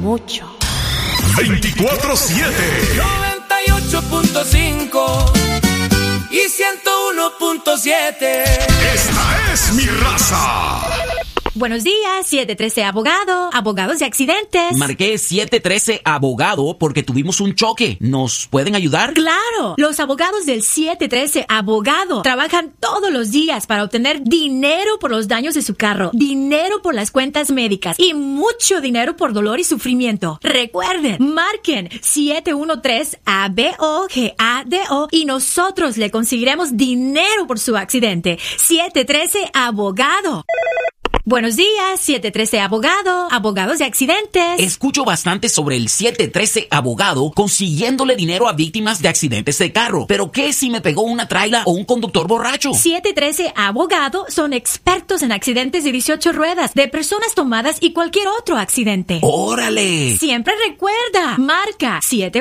mucho. 24/7 98.5 y 101.7. Esta es mi raza. Buenos días, 713 Abogado, abogados de accidentes. Marqué 713 Abogado porque tuvimos un choque. ¿Nos pueden ayudar? ¡Claro! Los abogados del 713 Abogado trabajan todos los días para obtener dinero por los daños de su carro, dinero por las cuentas médicas y mucho dinero por dolor y sufrimiento. Recuerden, marquen 713-ABOGADO y nosotros le conseguiremos dinero por su accidente. 713 Abogado. Buenos días, 713 Abogado, abogados de accidentes. Escucho bastante sobre el 713 Abogado consiguiéndole dinero a víctimas de accidentes de carro. ¿Pero qué si me pegó una traila o un conductor borracho? 713 Abogado son expertos en accidentes de 18 ruedas, de personas tomadas y cualquier otro accidente. ¡Órale! Siempre recuerda, marca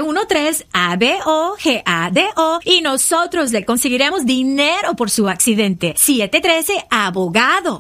713-ABOGADO y nosotros le conseguiremos dinero por su accidente. 713 Abogado.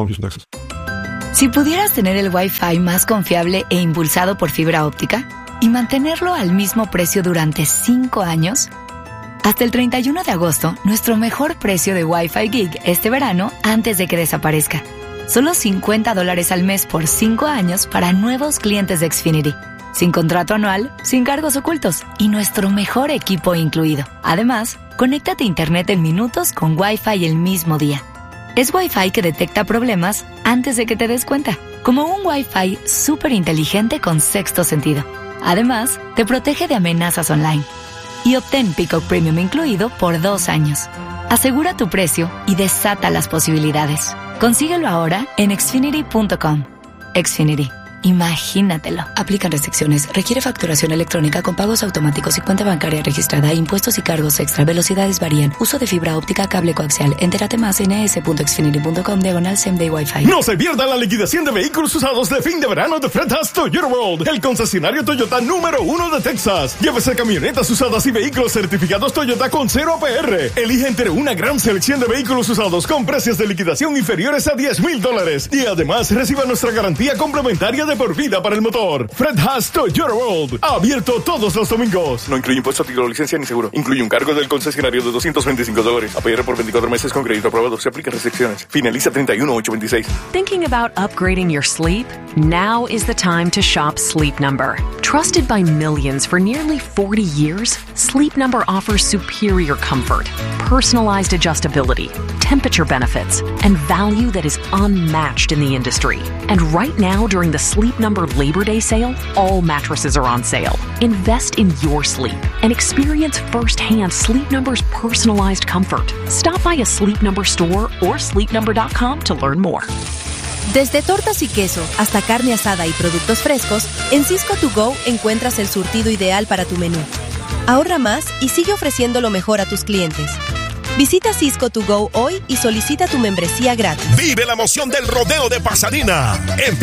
Si pudieras tener el Wi-Fi más confiable e impulsado por fibra óptica y mantenerlo al mismo precio durante 5 años, hasta el 31 de agosto, nuestro mejor precio de Wi-Fi Gig este verano antes de que desaparezca. Solo $50 al mes por 5 años para nuevos clientes de Xfinity. Sin contrato anual, sin cargos ocultos y nuestro mejor equipo incluido. Además, conéctate a Internet en minutos con Wi-Fi el mismo día. Es Wi-Fi que detecta problemas antes de que te des cuenta, como un Wi-Fi súper inteligente con sexto sentido. Además, te protege de amenazas online. Y obtén Peacock Premium incluido por 2 años. Asegura tu precio y desata las posibilidades. Consíguelo ahora en Xfinity.com. Xfinity. Imagínatelo. Aplican restricciones. Requiere facturación electrónica con pagos automáticos y cuenta bancaria registrada. Impuestos y cargos extra. Velocidades varían. Uso de fibra óptica, cable coaxial. Entérate más en es.xfinity.com/same-day Wi-Fi. No se pierda la liquidación de vehículos usados de fin de verano de Fred Haas Toyota World, el concesionario Toyota número 1 de Texas. Llévese camionetas usadas y vehículos certificados Toyota con 0 APR. Elige entre una gran selección de vehículos usados con precios de liquidación inferiores a $10,000 y además reciba nuestra garantía complementaria de por vida para el motor. Fred Haas Toyota World, abierto todos los domingos. No incluye impuesto, título, licencia ni seguro. Incluye un cargo del concesionario de $225. APR por 24 meses con crédito aprobado. Se aplican restricciones. Finaliza 31/8/26. Thinking about upgrading your sleep? Now is the time to shop Sleep Number. Trusted by millions for nearly 40 years, Sleep Number offers superior comfort, personalized adjustability, temperature benefits, and value that is unmatched in the industry. And right now, during the Sleep Number Labor Day sale, all mattresses are on sale. Invest in your sleep and experience firsthand Sleep Number's personalized comfort. Stop by a Sleep Number store or sleepnumber.com to learn more. Desde tortas y queso hasta carne asada y productos frescos, en Sysco To Go encuentras el surtido ideal para tu menú. Ahorra más y sigue ofreciendo lo mejor a tus clientes. Visita Sysco To Go hoy y solicita tu membresía gratis. Vive la emoción del rodeo de Pasadena.